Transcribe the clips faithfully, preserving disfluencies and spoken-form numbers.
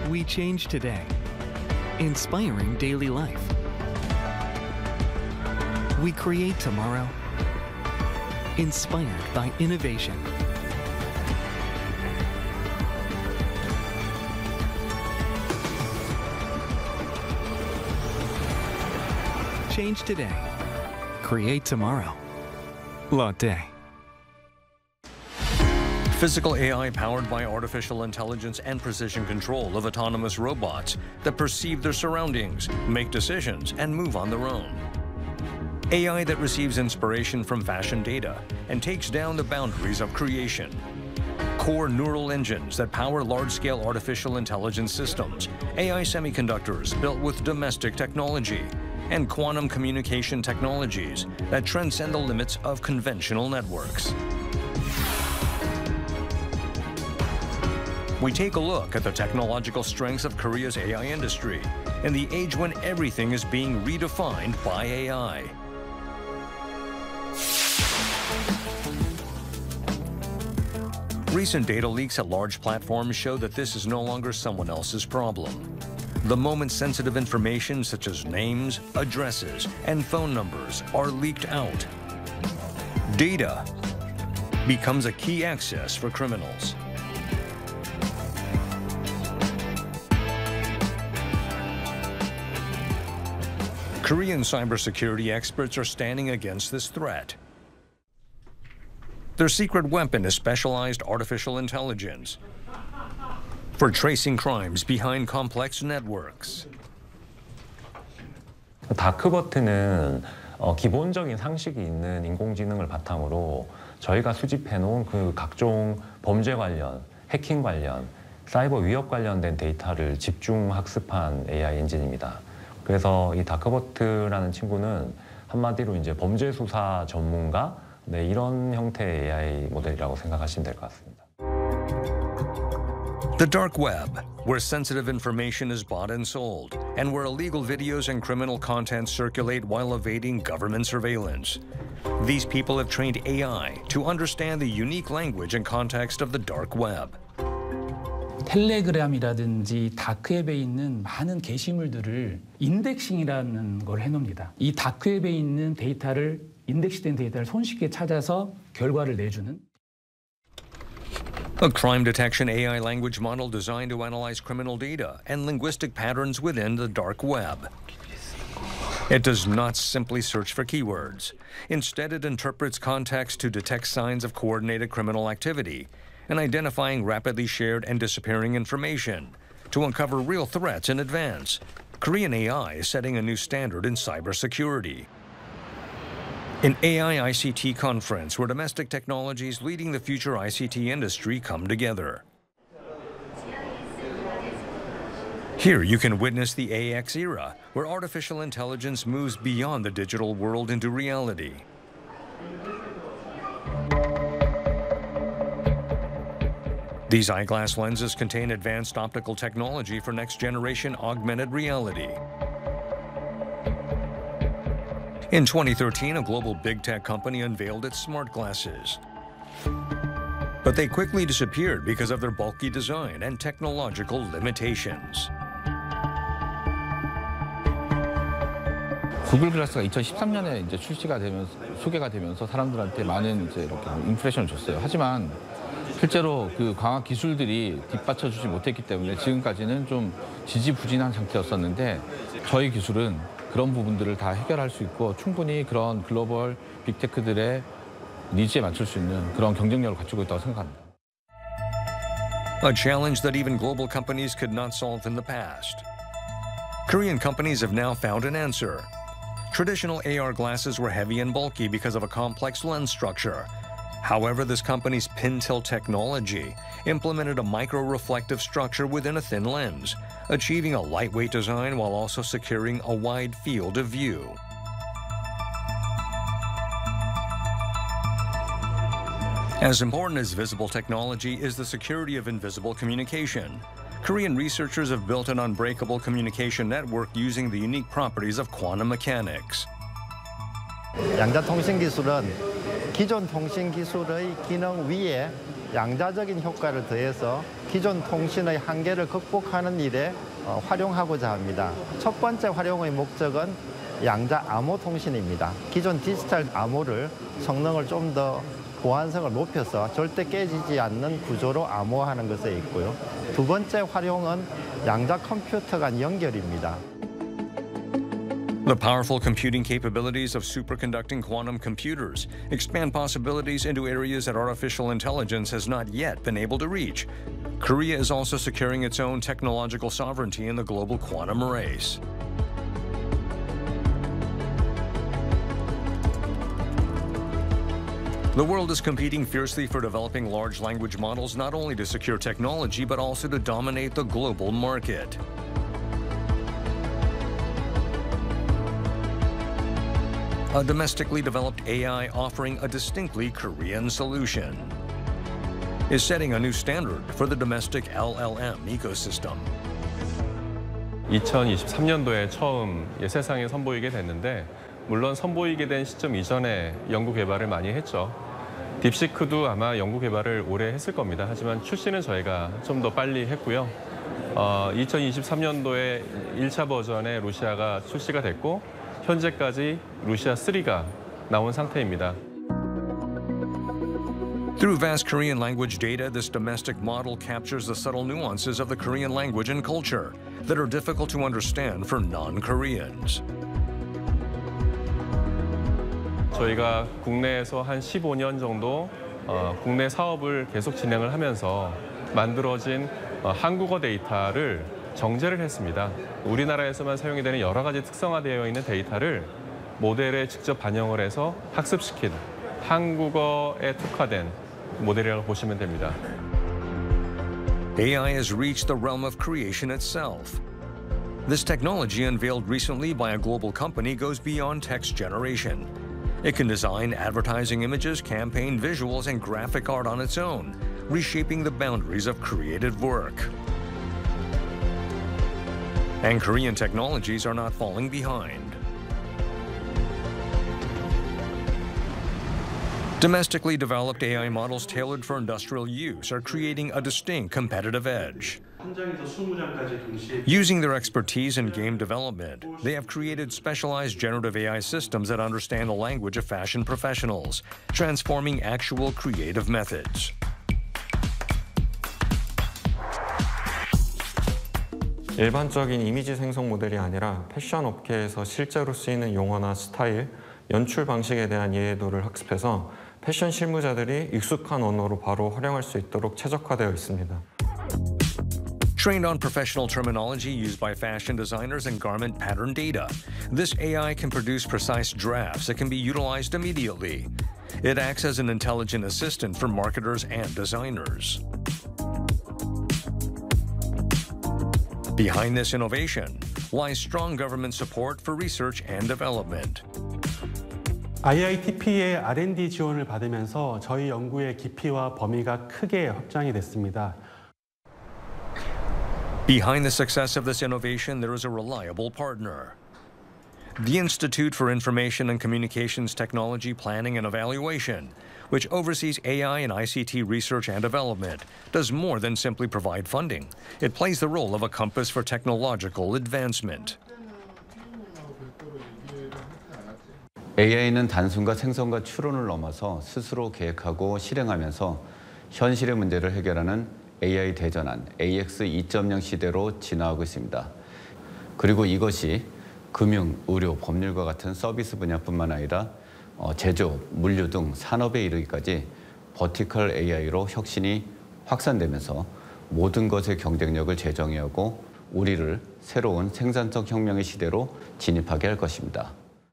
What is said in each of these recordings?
We change today, inspiring daily life. We create tomorrow, inspired by innovation. Change today, create tomorrow. Lotte. Physical A I powered by artificial intelligence and precision control of autonomous robots that perceive their surroundings, make decisions, and move on their own. A I that receives inspiration from fashion data and takes down the boundaries of creation. Core neural engines that power large-scale artificial intelligence systems, A I semiconductors built with domestic technology, and quantum communication technologies that transcend the limits of conventional networks. We take a look at the technological strengths of Korea's A I industry in the age when everything is being redefined by A I. Recent data leaks at large platforms show that this is no longer someone else's problem. The moment sensitive information such as names, addresses, and phone numbers are leaked out. Data becomes a key access for criminals. Korean cybersecurity experts are standing against this threat. Their secret weapon is specialized artificial intelligence for tracing crimes behind complex networks. 다크버트는 어, 기본적인 상식이 있는 인공지능을 바탕으로 저희가 수집해놓은 그 각종 범죄 관련, 해킹 관련, 사이버 위협 관련된 데이터를 집중 학습한 에이아이 엔진입니다. 그래서 이 다크버트라는 친구는 한마디로 이제 범죄 수사 전문가, 네, 이런 형태의 에이아이 모델이라고 생각하시면 될 것 같습니다. The dark web, where sensitive information is bought and sold, and where illegal videos and criminal content circulate while evading government surveillance. These people have trained A I to understand the unique language and context of the dark web. 텔레그램이라든지 다크웹에 있는 많은 게시물들을 인덱싱이라는 걸 해놓습니다. 이 다크웹에 있는 데이터를 인덱스된 데이터를 손쉽게 찾아서 결과를 내주는. A crime detection A I language model designed to analyze criminal data and linguistic patterns within the dark web. It does not simply search for keywords. Instead, it interprets context to detect signs of coordinated criminal activity and identifying rapidly shared and disappearing information to uncover real threats in advance. Korean A I is setting a new standard in cybersecurity. An A I I C T conference where domestic technologies leading the future I C T industry come together. Here you can witness the A X era, where artificial intelligence moves beyond the digital world into reality. These eyeglass lenses contain advanced optical technology for next-generation augmented reality. In twenty thirteen, a global big tech company unveiled its smart glasses. But they quickly disappeared because of their bulky design and technological limitations. 구글 글라스가 이천십삼 년에 이제 출시가 되면서 소개가 되면서 사람들한테 많은 이제 이렇게 인프레션을 줬어요. 하지만 실제로 그 강화 기술들이 뒷받쳐주지 못했기 때문에 지금까지는 좀 지지부진한 상태였었는데 저희 기술은 그런 부분들을 다 해결할 수 있고 충분히 그런 글로벌 빅테크들의 니즈에 맞출 수 있는 그런 경쟁력을 갖추고 있다고 생각합니다. A challenge that even global companies could not solve in the past. Korean companies have now found an answer. Traditional A R glasses were heavy and bulky because of a complex lens structure. However, this company's pin-tilt technology implemented a micro-reflective structure within a thin lens, achieving a lightweight design while also securing a wide field of view. As important as visible technology is the security of invisible communication. Korean researchers have built an unbreakable communication network using the unique properties of quantum mechanics. 양자통신 기술은 기존 통신 기술의 기능 위에 양자적인 효과를 더해서 기존 통신의 한계를 극복하는 일에 어, 활용하고자 합니다. 첫 번째 활용의 목적은 양자 암호 통신입니다. 기존 디지털 암호를 성능을 좀 더 보안성을 높여서 절대 깨지지 않는 구조로 암호화하는 것에 있고요. 두 번째 활용은 양자 컴퓨터 간 연결입니다. The powerful computing capabilities of superconducting quantum computers expand possibilities into areas that artificial intelligence has not yet been able to reach. Korea is also securing its own technological sovereignty in the global quantum race. The world is competing fiercely for developing large language models not only to secure technology but also to dominate the global market. A domestically developed A I offering a distinctly Korean solution is setting a new standard for the domestic L L M ecosystem. 이천이십삼 년도에 처음 세상에 선보이게 됐는데 물론 선보이게 된 시점 이전에 연구 개발을 많이 했죠. 딥시크도 아마 연구 개발을 오래 했을 겁니다. 하지만 출시는 저희가 좀 더 빨리 했고요. 어, 이천이십삼 년도에 일 차 버전의 루시아가 출시가 됐고 현재까지 루시아 삼가 나온 상태입니다. Through vast Korean language data, this domestic model captures the subtle nuances of the Korean language and culture that are difficult to understand for non-Koreans. 저희가 국내에서 한 십오 년 정도 어, 국내 사업을 계속 진행을 하면서 만들어진 어, 한국어 데이터를 정제를 했습니다. 우리나라에서만 사용이 되는 여러 가지 특성화되어 있는 데이터를 모델에 직접 반영을 해서 학습시킨 한국어에 특화된 모델이라고 보시면 됩니다. A I has reached the realm of creation itself. This technology, unveiled recently by a global company, goes beyond text generation. It can design advertising images, campaign visuals, and graphic art on its own, reshaping the boundaries of creative work. And Korean technologies are not falling behind. Domestically developed A I models tailored for industrial use are creating a distinct competitive edge. Using their expertise in game development, they have created specialized generative A I systems that understand the language of fashion professionals, transforming actual creative methods. 일반적인 이미지 생성 모델이 아니라 패션 업계에서 실제로 쓰이는 용어나 스타일, 연출 방식에 대한 이해도를 학습해서 패션 실무자들이 익숙한 언어로 바로 활용할 수 있도록 최적화되어 있습니다. Trained on professional terminology used by fashion designers and garment pattern data, this A I can produce precise drafts that can be utilized immediately. It acts as an intelligent assistant for marketers and designers. Behind this innovation lies strong government support for research and development. 아이아이티피의 알 앤 디 지원을 받으면서 저희 연구의 깊이와 범위가 크게 확장이 됐습니다. Behind the success of this innovation, there is a reliable partner. The Institute for Information and Communications Technology Planning and Evaluation, which oversees A I and I C T research and development, does more than simply provide funding. It plays the role of a compass for technological advancement. 에이아이는 단순과 생성과 추론을 넘어서 스스로 계획하고 실행하면서 현실의 문제를 해결하는 에이아이 대전환 에이엑스 이 점 영 시대로 진화하고 있습니다. 그리고 이것이 금융, 의료, 법률과 같은 서비스 분야뿐만 아니라 제조업, 물류 등 산업에 이르기까지 버티컬 에이아이로 혁신이 확산되면서 모든 것의 경쟁력을 재정의하고 우리를 새로운 생산적 혁명의 시대로 진입하게 할 것입니다.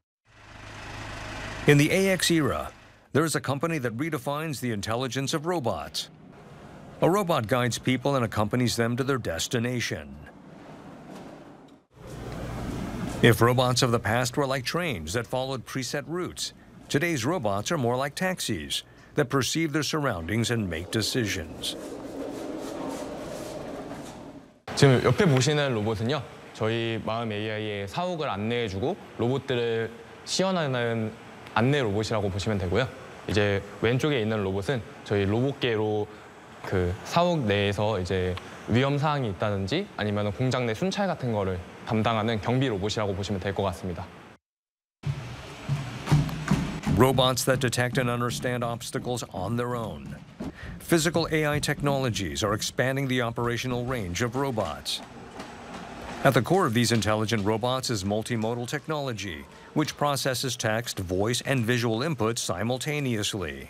In the A X era, there is a company that redefines the intelligence of robots. A robot guides people and accompanies them to their destination. If robots of the past were like trains that followed preset routes, today's robots are more like taxis that perceive their surroundings and make decisions. 지금 옆에 보시는 로봇은요, 저희 마음 에이아이의 사옥을 안내해주고 로봇들을 시연하는 안내 로봇이라고 보시면 되고요. 이제 왼쪽에 있는 로봇은 저희 로봇계로 그 사옥 내에서 이제 위험 사항이 있다든지 아니면 공장 내 순찰 같은 거를 담당하는 경비 로봇이라고 보시면 될 것 같습니다. Robots that detect and understand obstacles on their own. Physical A I technologies are expanding the operational range of robots. At the core of these intelligent robots is multimodal technology, which processes text, voice, and visual inputs simultaneously.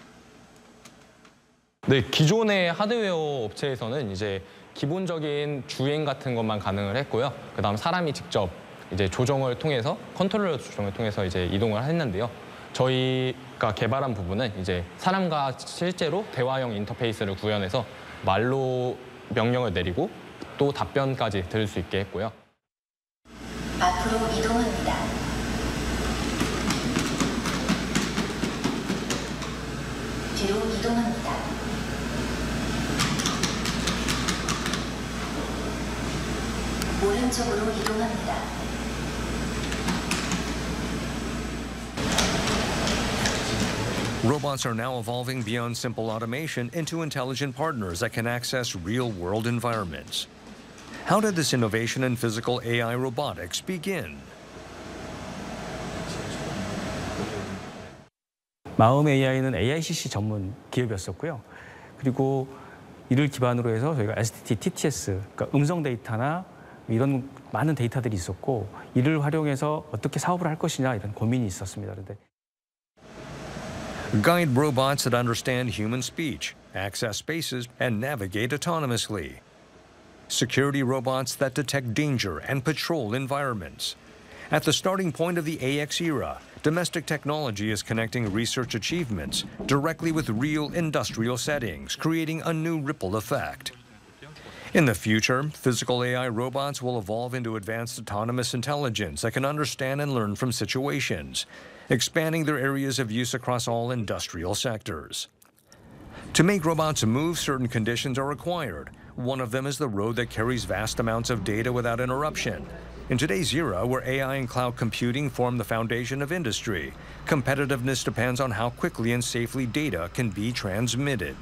네, 기존의 하드웨어 업체에서는 이제 기본적인 주행 같은 것만 가능을 했고요. 그다음 사람이 직접 이제 조정을 통해서 컨트롤러 조정을 통해서 이제 이동을 했는데요. 저희가 개발한 부분은 이제 사람과 실제로 대화형 인터페이스를 구현해서 말로 명령을 내리고 또 답변까지 들을 수 있게 했고요. 앞으로 이동합니다. 뒤로 이동합니다. 오른쪽으로 이동합니다. Robots are now evolving beyond simple automation into intelligent partners that can access real-world environments. How did this innovation in physical A I robotics begin? 마음 에이아이는 에이아이씨씨 전문 기업이었었고요. 그리고 이를 기반으로 해서 저희가 에스티티, 티티에스, 그러니까 음성 데이터나 이런 많은 데이터들이 있었고 이를 활용해서 어떻게 사업을 할 것이냐 이런 고민이 있었습니다. 그런데 Guide robots that understand human speech, access spaces, and navigate autonomously. Security robots that detect danger and patrol environments. At the starting point of the A X era, domestic technology is connecting research achievements directly with real industrial settings, creating a new ripple effect. In the future, physical A I robots will evolve into advanced autonomous intelligence that can understand and learn from situations, expanding their areas of use across all industrial sectors. To make robots move, certain conditions are required. One of them is the road that carries vast amounts of data without interruption. In today's era, where A I and cloud computing form the foundation of industry, competitiveness depends on how quickly and safely data can be transmitted.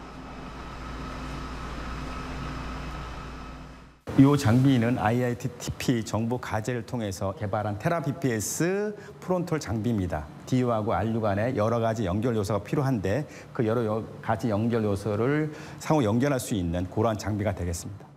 이 장비는 아이아이티피 정보 가제를 통해서 개발한 테라비피에스 프론톨 장비입니다. 디유하고 알유 간에 여러 가지 연결 요소가 필요한데 그 여러 가지 연결 요소를 상호 연결할 수 있는 그러한 장비가 되겠습니다.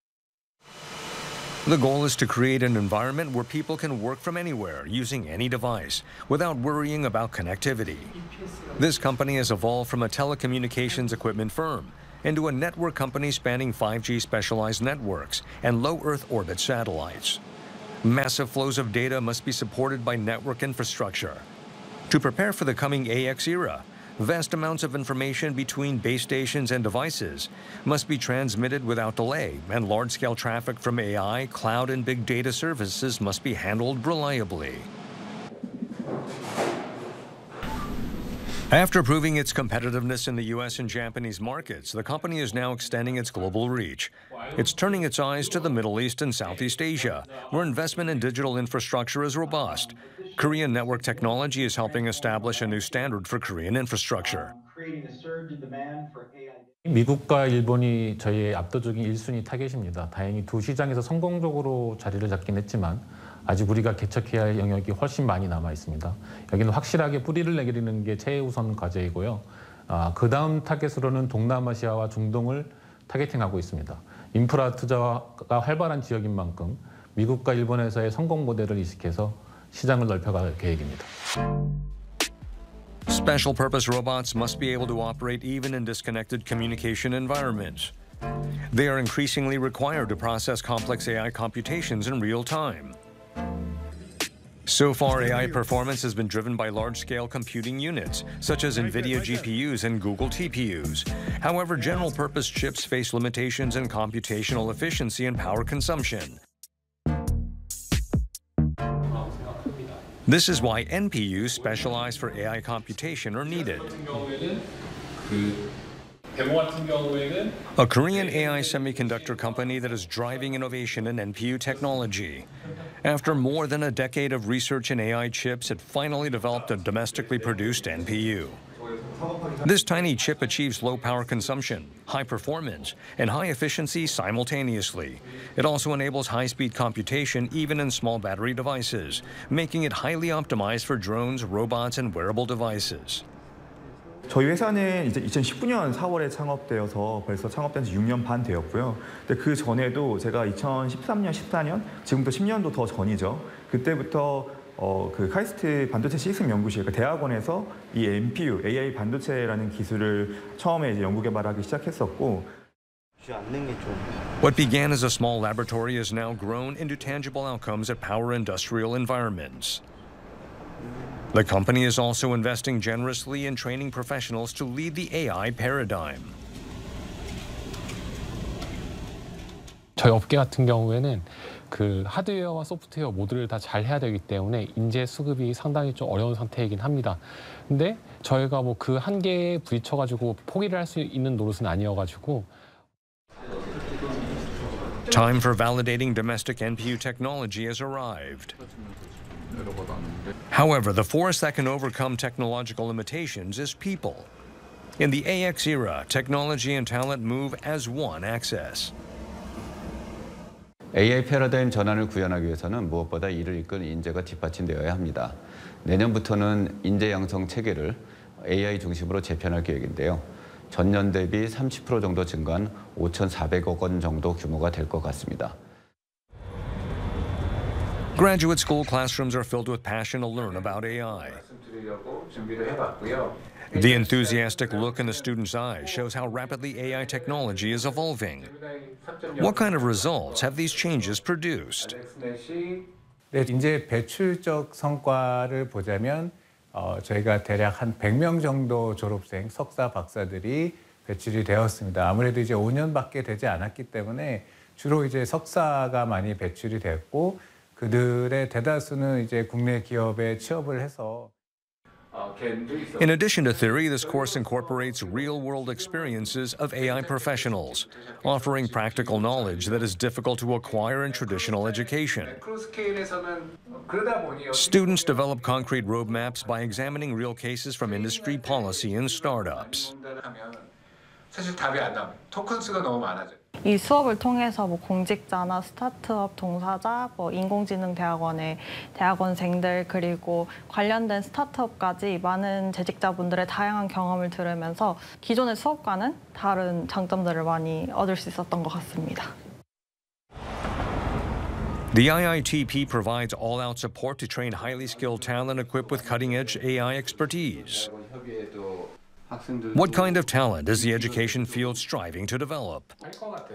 The goal is to create an environment where people can work from anywhere using any device without worrying about connectivity. This company has evolved from a telecommunications equipment firm into a network company spanning five G specialized networks and low Earth orbit satellites. Massive flows of data must be supported by network infrastructure. To prepare for the coming A X era, vast amounts of information between base stations and devices must be transmitted without delay, and large-scale traffic from A I, cloud, and big data services must be handled reliably. After proving its competitiveness in the U S and Japanese markets, the company is now extending its global reach. It's turning its eyes to the Middle East and Southeast Asia, where investment in digital infrastructure is robust. Korean network technology is helping establish a new standard for Korean infrastructure. 미국과 일본이 저희의 압도적인 일 순위 타겟입니다. 다행히 두 시장에서 성공적으로 자리를 잡긴 했지만 아직 우리가 개척해야 할 영역이 훨씬 많이 남아 있습니다. 여기는 확실하게 뿌리를 내리는 게 최우선 과제이고요. 아, 그 다음 타겟으로는 동남아시아와 중동을 타겟팅하고 있습니다. 인프라 투자가 활발한 지역인 만큼 미국과 일본에서의 성공 모델을 이식해서 시장을 넓혀갈 계획입니다. Special purpose robots must be able to operate even in disconnected communication environments. They are increasingly required to process complex A I computations in real time. So far, A I performance has been driven by large-scale computing units, such as NVIDIA G P Us and Google T P Us. However, general-purpose chips face limitations in computational efficiency and power consumption. This is why N P Us specialized for A I computation are needed. A Korean A I semiconductor company that is driving innovation in N P U technology. After more than a decade of research in A I chips, it finally developed a domestically produced N P U. This tiny chip achieves low power consumption, high performance, and high efficiency simultaneously. It also enables high-speed computation even in small battery devices, making it highly optimized for drones, robots, and wearable devices. 저희 회사는 이제 이천십구 년 사월에 창업되어서 벌써 창업된 지 육 년 반 되었고요. 근데 그 전에도 제가 이천십삼 년, 십사 년, 지금부터 십 년도 더 전이죠. 그때부터 어, 그 카이스트 반도체 시스템 연구실, 그러니까 대학원에서 이 엠피유, 에이아이 반도체라는 기술을 처음에 이제 연구 개발하기 시작했었고. What began as a small laboratory has now grown into tangible outcomes at power industrial environments. The company is also investing generously in training professionals to lead the A I paradigm. 저희 업계 같은 경우에는 그 하드웨어와 소프트웨어 모두를 다 잘 해야 되기 때문에 인재 수급이 상당히 좀 어려운 상태이긴 합니다. 근데 저희가 뭐 그 한계에 부딪혀가지고 포기를 할 수 있는 노릇은 아니어가지고. Time for validating domestic N P U technology has arrived. However, the force that can overcome technological limitations is people. In the A X era, technology and talent move as one axis. 에이아이 패러다임 전환을 구현하기 위해서는 무엇보다 이를 이끈 인재가 뒷받침되어야 합니다. 내년부터는 인재 양성 체계를 에이아이 중심으로 재편할 계획인데요. 전년 대비 삼십 퍼센트 정도 증가한 오천사백억 원 정도 규모가 될 것 같습니다. Graduate school classrooms are filled with passion to learn about A I. The enthusiastic look in the students' eyes shows how rapidly A I technology is evolving. What kind of results have these changes produced? 네, 이제 배출적 성과를 보자면 어, 저희가 대략 한 백 명 정도 졸업생, 석사, 박사들이 배출이 되었습니다. 아무래도 이제 오 년밖에 되지 않았기 때문에 주로 이제 석사가 많이 배출이 됐고 그들의 대다수는 이제 국내 기업에 취업을 해서. In addition to theory, this course incorporates real-world experiences of A I professionals, offering practical knowledge that is difficult to acquire in traditional education. Students develop concrete roadmaps by examining real cases from industry policy and startups. 이 수업을 통해서 뭐 공직자나 스타트업 종사자, 뭐 인공지능 대학원의 대학원생들 그리고 관련된 스타트업까지 많은 재직자분들의 다양한 경험을 들으면서 기존의 수업과는 다른 장점들을 많이 얻을 수 있었던 것 같습니다. The I I T P provides all-out support to train highly skilled talent equipped with cutting-edge A I expertise. What kind of talent is the education field striving to develop?